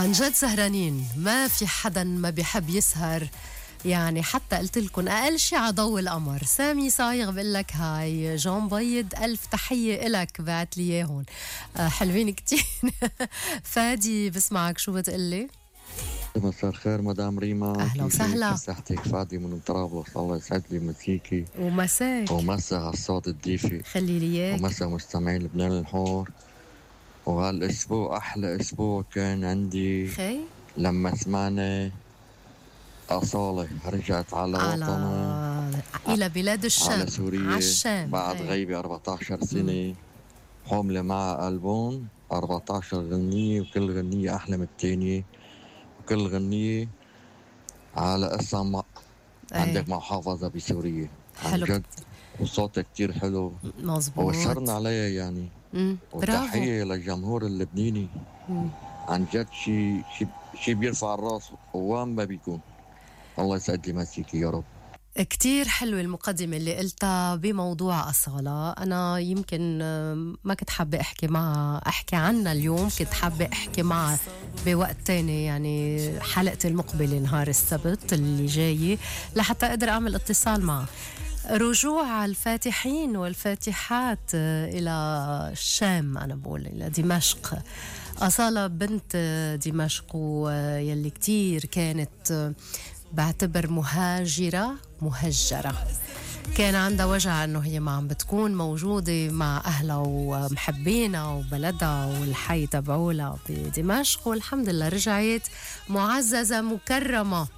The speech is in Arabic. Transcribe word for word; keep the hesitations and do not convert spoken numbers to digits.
عن جد سهرانين، ما في حدا ما بيحب يسهر. يعني حتى قلت لكم أقل شي على ضوء القمر. سامي صايغ بقول لك هاي. جون بيض ألف تحية إلك بعت لي إياهم أه حلوين كتير. فادي بسمعك، شو بتقلي؟ مساء الخير مدام ريما، أهلا وسهلا. صحتك؟ فادي من طرابلس، الله يسعد لي مسيكي ومساك ومسا على الصوت الديفي، خلي لي إياك. ومسا مستمعين لبنان الحور. وهالأسبوع أحلى أسبوع كان عندي خي لما سمعنا أصالة رجعت على, على وطنها، إلى بلاد الشام، على سوريا، على الشام بعد هي. غيبة أربعة عشر سنة. حاملة معها ألبوم أربعة عشر غنية، وكل غنية أحلى من التانية، وكل غنية على اسم عندك محافظة بسوريا. عن جد وصوتها كتير حلو، مظبوط، وشرنا عليها يعني. مم. وتحية للجمهور اللبناني، مم. عن جد شي شي شي بيرفع الراس وين ما بيكون. الله يسعد لي مسيكي يا رب. كتير حلوة المقدمة اللي قلتها بموضوع أصالة. أنا يمكن ما كنت حابة أحكي معها أحكي عنها اليوم، كنت حابة أحكي معها بوقت تاني، يعني حلقة المقبلة نهار السبت اللي جاي، لحتى أقدر أعمل اتصال معها. رجوع الفاتحين والفاتحات إلى الشام، أنا بقول إلى دمشق. أصالة بنت دمشق، ويلي كتير كانت بعتبر مهاجرة مهجرة. كان عندها وجع أنه هي ما عم بتكون موجودة مع أهلها ومحبينها وبلدها والحي تبعولها بدمشق، والحمد لله رجعت معززة مكرمة